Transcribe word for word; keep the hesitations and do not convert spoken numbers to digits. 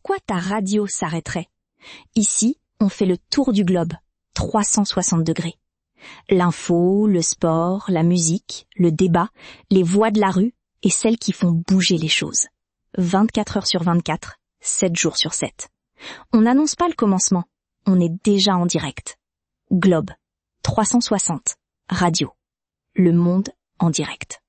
pourquoi ta radio s'arrêterait? Ici, on fait le tour du globe, trois cent soixante degrés. L'info, le sport, la musique, le débat, les voix de la rue et celles qui font bouger les choses. vingt-quatre heures sur vingt-quatre, sept jours sur sept. On n'annonce pas le commencement, on est déjà en direct. Globe, trois cent soixante, radio. Le monde en direct.